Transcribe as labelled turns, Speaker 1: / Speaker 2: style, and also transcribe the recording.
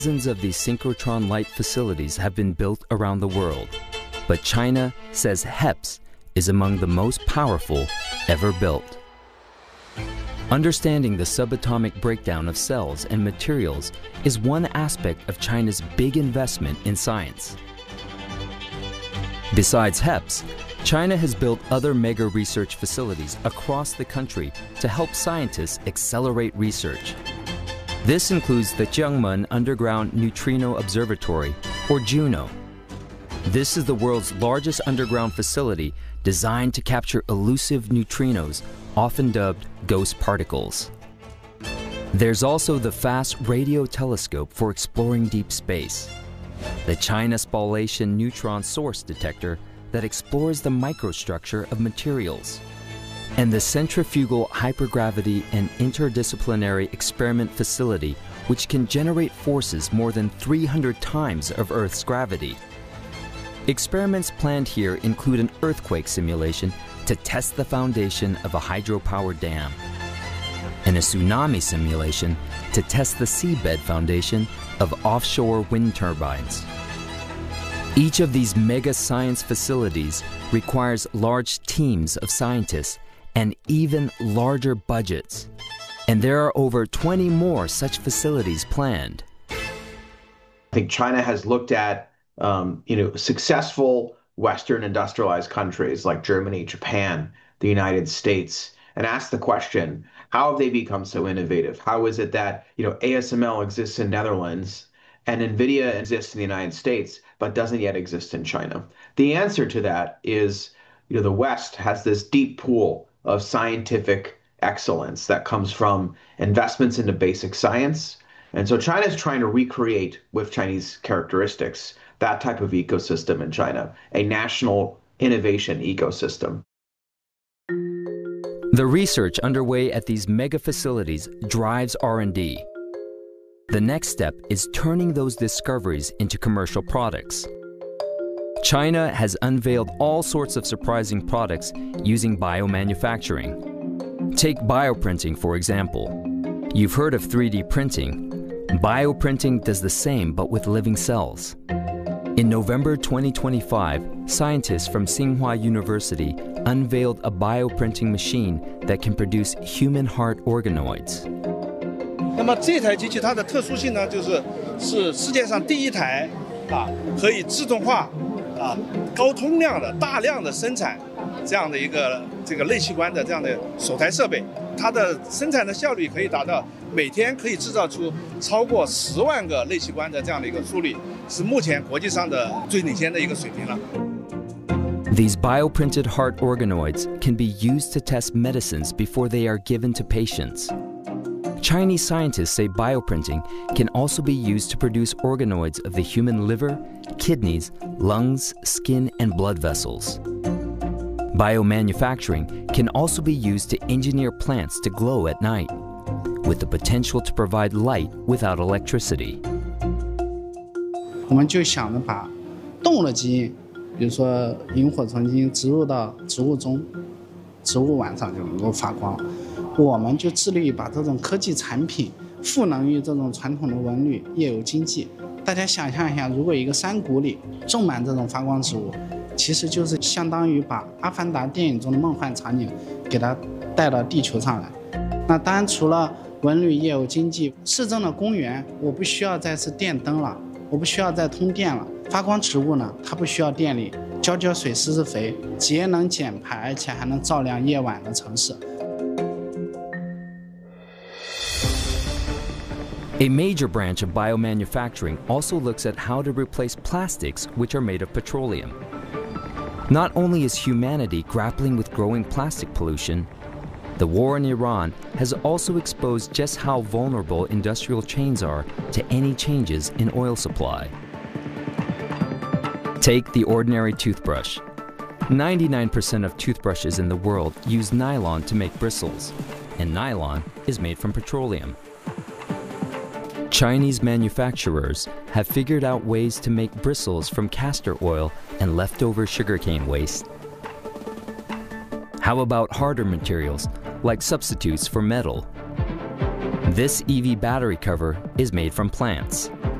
Speaker 1: Dozens of these synchrotron light facilities have been built around the world, but China says HEPS is among the most powerful ever built. Understanding the subatomic breakdown of cells and materials is one aspect of China's big investment in science. Besides HEPS, China has built other mega research facilities across the country to help scientists accelerate research. This includes the Jiangmen Underground Neutrino Observatory, or JUNO. This is the world's largest underground facility designed to capture elusive neutrinos, often dubbed ghost particles. There's also the Fast Radio Telescope for exploring deep space, the China Spallation Neutron Source Detector that explores the microstructure of materials, and the Centrifugal Hypergravity and Interdisciplinary Experiment Facility, which can generate forces more than 300 times of Earth's gravity. Experiments planned here include an earthquake simulation to test the foundation of a hydropower dam, and a tsunami simulation to test the seabed foundation of offshore wind turbines. Each of these mega science facilities requires large teams of scientists and even larger budgets. And there are over 20 more such facilities planned.
Speaker 2: I think China has looked at successful Western industrialized countries like Germany, Japan, the United States, and asked the question, how have they become so innovative? How is it that ASML exists in Netherlands and NVIDIA exists in the United States, but doesn't yet exist in China? The answer to that is, the West has this deep pool of scientific excellence that comes from investments into basic science. And so China is trying to recreate, with Chinese characteristics, that type of ecosystem in China, a national innovation ecosystem.
Speaker 1: The research underway at these mega facilities drives R&D. The next step is turning those discoveries into commercial products. China has unveiled all sorts of surprising products using biomanufacturing. Take bioprinting, for example. You've heard of 3D printing. Bioprinting does the same, but with living cells. In November 2025, scientists from Tsinghua University unveiled a bioprinting machine that can produce human heart organoids.
Speaker 3: 那么这台机器它的特殊性呢，是世界上第一台可以自动化高通量的大量的生产这样的一个类器官的这样的首台设备，它的生产的效率可以达到每天可以制造出超过10万个类器官的这样的一个速率，是目前国际上的最领先的一个水平了。
Speaker 1: These bioprinted heart organoids can be used to test medicines before they are given to patients. Chinese scientists say bioprinting can also be used to produce organoids of the human liver, kidneys, lungs, skin, and blood vessels. Biomanufacturing can also be used to engineer plants to glow at night, with the potential to provide light without electricity.
Speaker 4: 我们就想着把动物的基因，比如说萤火虫基因植入到植物中，植物晚上就能够发光。我们就致力于把这种科技产品赋能于这种传统的文旅夜游经济。大家想象一下，如果一个山谷里种满这种发光植物，其实就是相当于把《阿凡达》电影中的梦幻场景给它带到地球上来。那当然，除了文旅夜游经济，市政的公园我不需要再是电灯了，我不需要再通电了。发光植物呢，它不需要电力，浇水施施肥，节能减排，而且还能照亮夜晚的城市。
Speaker 1: A major branch of biomanufacturing also looks at how to replace plastics which are made of petroleum. Not only is humanity grappling with growing plastic pollution, the war in Iran has also exposed just how vulnerable industrial chains are to any changes in oil supply. Take the ordinary toothbrush. 99% of toothbrushes in the world use nylon to make bristles, and nylon is made from petroleum. Chinese manufacturers have figured out ways to make bristles from castor oil and leftover sugarcane waste. How about harder materials, like substitutes for metal? This EV battery cover is made from plants.